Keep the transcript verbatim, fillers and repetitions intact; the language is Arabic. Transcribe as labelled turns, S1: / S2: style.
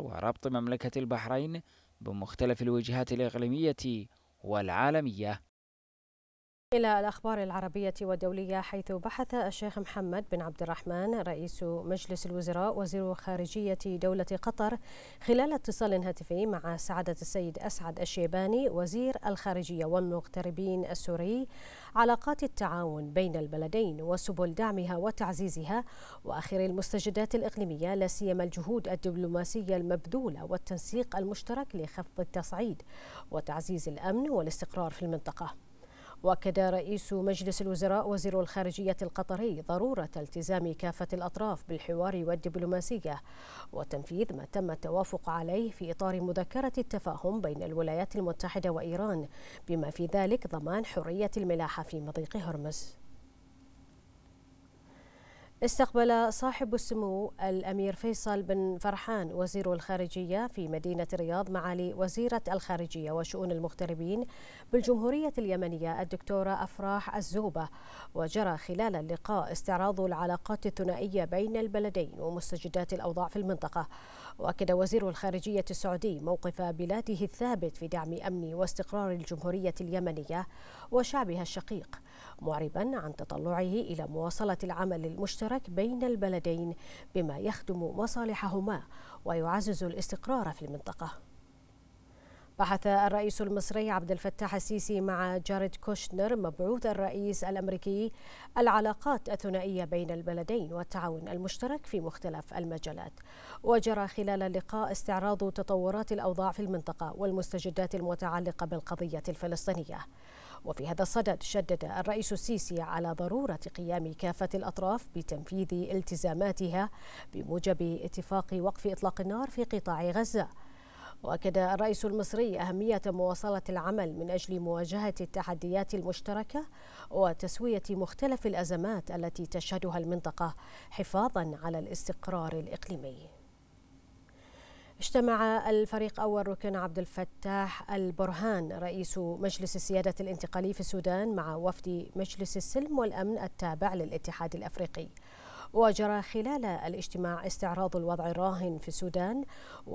S1: وربط مملكة البحرين بمختلف الوجهات الإقليمية والعالمية.
S2: إلى الأخبار العربية والدولية، حيث بحث الشيخ محمد بن عبد الرحمن رئيس مجلس الوزراء وزير خارجية دولة قطر خلال اتصال هاتفي مع سعادة السيد أسعد الشيباني وزير الخارجية والمغتربين السوري علاقات التعاون بين البلدين وسبل دعمها وتعزيزها وآخر المستجدات الإقليمية، لا سيما الجهود الدبلوماسية المبذولة والتنسيق المشترك لخفض التصعيد وتعزيز الأمن والاستقرار في المنطقة. وأكد رئيس مجلس الوزراء وزير الخارجية القطري ضرورة التزام كافة الأطراف بالحوار والدبلوماسية وتنفيذ ما تم التوافق عليه في إطار مذكرة التفاهم بين الولايات المتحدة وإيران، بما في ذلك ضمان حرية الملاحة في مضيق هرمز. استقبل صاحب السمو الأمير فيصل بن فرحان وزير الخارجية في مدينة الرياض معالي وزيرة الخارجية وشؤون المغتربين بالجمهورية اليمنية الدكتورة أفراح الزوبة، وجرى خلال اللقاء استعراض العلاقات الثنائية بين البلدين ومستجدات الأوضاع في المنطقة. وأكد وزير الخارجية السعودي موقف بلاده الثابت في دعم أمن واستقرار الجمهورية اليمنية وشعبها الشقيق، معربا عن تطلعه إلى مواصلة العمل المشترك بين البلدين بما يخدم مصالحهما ويعزز الاستقرار في المنطقة. بحث الرئيس المصري عبد الفتاح السيسي مع جاريد كوشنر مبعوث الرئيس الأمريكي العلاقات الثنائية بين البلدين والتعاون المشترك في مختلف المجالات. وجرى خلال اللقاء استعراض تطورات الأوضاع في المنطقة والمستجدات المتعلقة بالقضية الفلسطينية. وفي هذا الصدد شدد الرئيس السيسي على ضرورة قيام كافة الأطراف بتنفيذ التزاماتها بموجب اتفاق وقف إطلاق النار في قطاع غزة. وأكد الرئيس المصري أهمية مواصلة العمل من أجل مواجهة التحديات المشتركة وتسوية مختلف الأزمات التي تشهدها المنطقة حفاظا على الاستقرار الإقليمي. اجتمع الفريق أول ركن عبد الفتاح البرهان رئيس مجلس السيادة الانتقالي في السودان مع وفد مجلس السلم والأمن التابع للاتحاد الأفريقي. وجرى خلال الاجتماع استعراض الوضع الراهن في السودان